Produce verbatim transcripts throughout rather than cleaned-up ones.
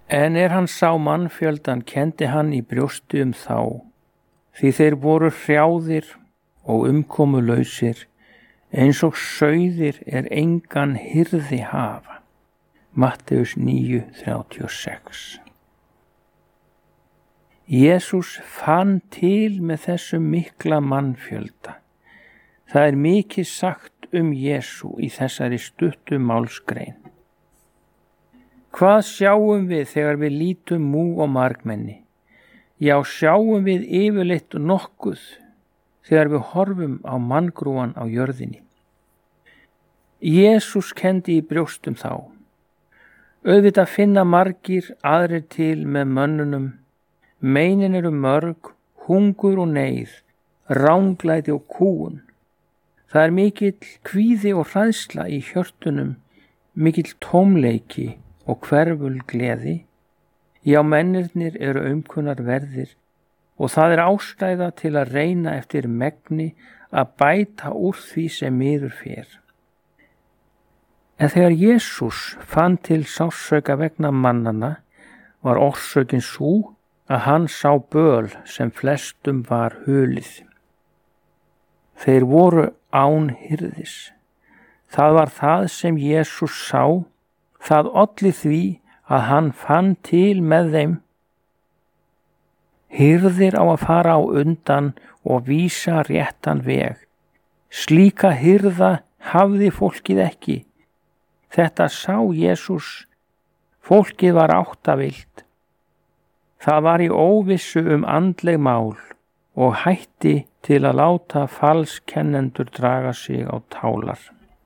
En er hann sá mannfjöldan, kenndi hann í brjósti um þá, því þeir voru hrjáðir og umkomulausir, eins og sauðir er engan hirði hafa. Matteus níu þrjátíu og sex. Jesús fann til með þessum mikla mannfjölda. Það er mikið sagt um Jesú í þessari stuttu málsgrein. Hvað sjáum við þegar við lítum mú og margmenni? Já, sjáum við yfirleitt nokkuð þegar við horfum á manngrúan á jörðinni. Jesús kenndi í brjóstum þá. Auðvitað finna margir aðrir til með mönnunum. Meinin eru mörg, hungur og neyð, ranglæti og kúgun. Það er mikill kvíði og hræðsla í hjörtunum, mikill tómleiki og hverful gleði. Já, mennirnir eru aumkunnar verðir og það er ástæða til að reyna eftir megni að bæta úr því sem miður fer. En þegar Jesús fann til sársauka vegna mannana, var orsökin sú að hann sá böl sem flestum var hulið. Þeir voru án hirðis. Það var það sem Jesús sá, það olli því að hann fann til með þeim. Hirðir á að fara á undan og vísa réttan veg. Slíka hirða hafði fólkið ekki. Þetta sá Jesús. Fólkið var áttavillt. Það var í óvissu um andleg mál og hætti til að láta falskennendur draga sig á tálar.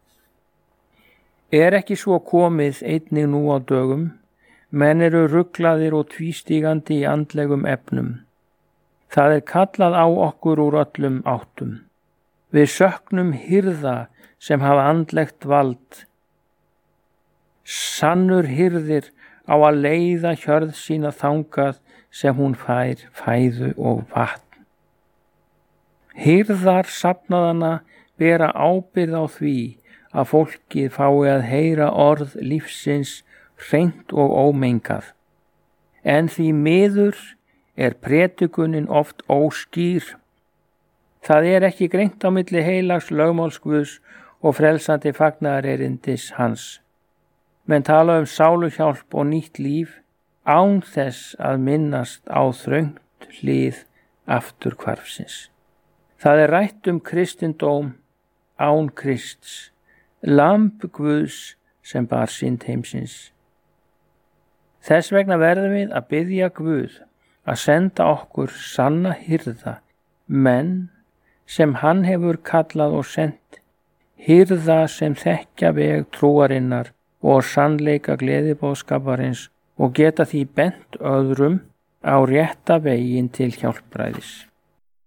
Er ekki svo komið einnig nú á dögum? Menn eru ruglaðir og tvístígandi í andlegum efnum. Það er kallað á okkur úr öllum áttum. Við söknum hirða sem hafa andlegt vald. Sannur hirðir á að leiða hjörð sína þangað sem hún fær fæðu og vatn. Hirðar safnaðana bera ábyrgð á því að fólkið fái að heyra orð lífsins hreint og ómengað. En því miður er predikunin oft óskýr. Það er ekki greint á milli heilags lögmáls Guðs og frelsandi fagnaðarerindis hans. Menn tala um sáluhjálp og nýtt líf án þess að minnast á þröngt hlið afturhvarfsins. Það er rætt um kristindóm án Krists, lamb Guðs sem bar synd heimsins. Þess vegna verðum við að biðja Guð að senda okkur sanna hirða, menn sem hann hefur kallað og sent, hirða sem þekkja veg trúarinnar og sannleika gleðiboðskaparins og geta því bent öðrum á rétta veginn til hjálpræðis.